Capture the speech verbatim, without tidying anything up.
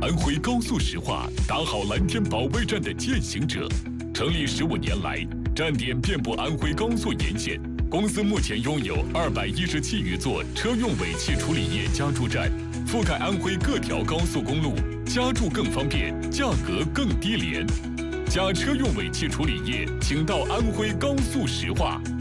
安徽高速石化打好蓝天保卫战的践行者，成立十五年来，站点遍布安徽高速沿线。公司目前拥有二百一十七余座车用尾气处理液加注站，覆盖安徽各条高速公路，加注更方便，价格更低廉。加车用尾气处理液，请到安徽高速石化。